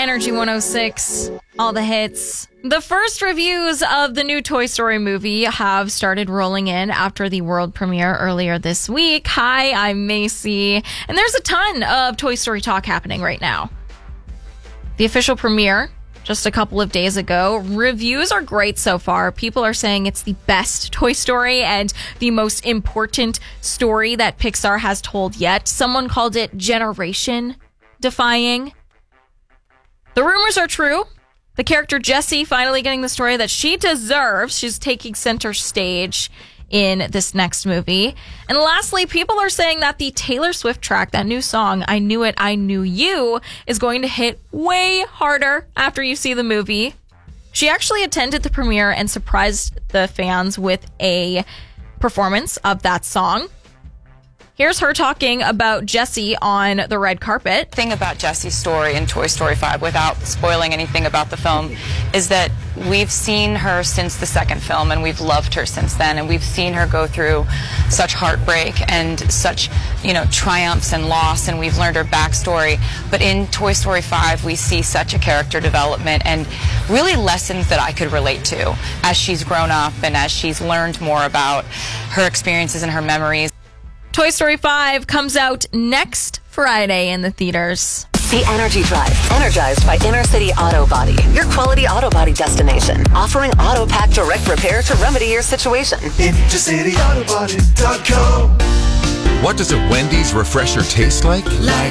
Energy 106, all the hits. The first reviews of the new Toy Story movie have started rolling in after the world premiere earlier this week. Hi, I'm Macy, and there's a ton of Toy Story talk happening right now. The official premiere just a couple of days ago. Reviews are great so far. People are saying it's the best Toy Story and the most important story that Pixar has told yet. Someone called it generation defying. The rumors are true. The character Jessie finally getting the story that she deserves. She's taking center stage in this next movie. And lastly, people are saying that the Taylor Swift track, that new song, I Knew It, I Knew You, is going to hit way harder after you see the movie. She actually attended the premiere and surprised the fans with a performance of that song. Here's her talking about Jessie on the red carpet. The thing about Jessie's story in Toy Story 5, without spoiling anything about the film, is that we've seen her since the second film, and we've loved her since then, and we've seen her go through such heartbreak and such, triumphs and loss, and we've learned her backstory. But in Toy Story 5, we see such a character development and really lessons that I could relate to as she's grown up and as she's learned more about her experiences and her memories. Toy Story 5 comes out next Friday in the theaters. The Energy Drive, energized by Inner City Auto Body, your quality auto body destination, offering auto pack direct repair to remedy your situation. InterCityAutobody.com. What does a Wendy's refresher taste like?